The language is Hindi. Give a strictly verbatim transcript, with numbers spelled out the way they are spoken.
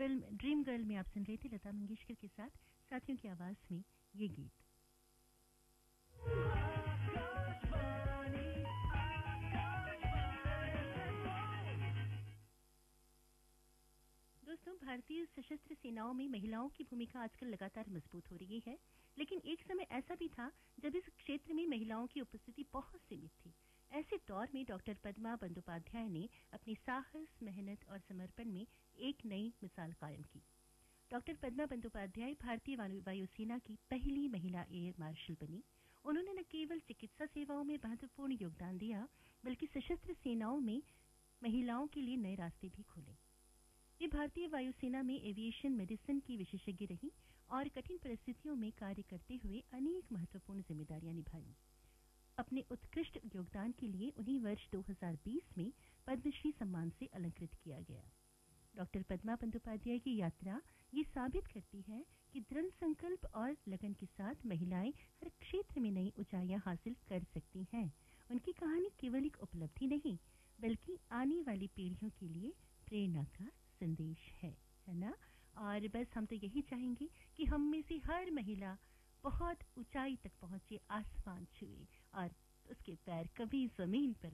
फिल्म ड्रीम गर्ल में आप सुन रहे थे लता मंगेशकर के साथ साथियों की आवाज में ये गीत। दोस्तों, भारतीय सशस्त्र सेनाओं में महिलाओं की भूमिका आजकल लगातार मजबूत हो रही है, लेकिन एक समय ऐसा भी था जब इस क्षेत्र में महिलाओं की उपस्थिति बहुत सीमित थी। ऐसे दौर में डॉक्टर पद्मा बंदोपाध्याय ने अपनी साहस, मेहनत और समर्पण में एक नई मिसाल कायम की। डॉक्टर पद्मा बंदोपाध्याय भारतीय वायुसेना की पहली महिला एयर मार्शल बनी। उन्होंने न केवल चिकित्सा सेवाओं में महत्वपूर्ण योगदान दिया, बल्कि सशस्त्र सेनाओं में महिलाओं के लिए नए रास्ते भी खोले। वे भारतीय वायुसेना में एविएशन मेडिसिन की विशेषज्ञ रहीं और कठिन परिस्थितियों में कार्य करते हुए अनेक महत्वपूर्ण जिम्मेदारियां निभाईं। अपने उत्कृष्ट योगदान के लिए उन्हें वर्ष दो हज़ार बीस में पद्मश्री सम्मान से अलंकृत किया गया। डॉक्टर पद्मा बंदोपाध्याय की यात्रा ये साबित करती है कि दृढ़ संकल्प और लगन के साथ महिलाएं हर क्षेत्र में नई ऊंचाइयां हासिल कर सकती हैं। उनकी कहानी केवल एक उपलब्धि नहीं, बल्कि आने वाली पीढ़ियों के लिए प्रेरणा का संदेश है, है ना? और बस हम तो यही चाहेंगे कि हम में से हर महिला बहुत ऊंचाई तक पहुंचे, आसमान छुए और उसके पैर कभी जमीन पर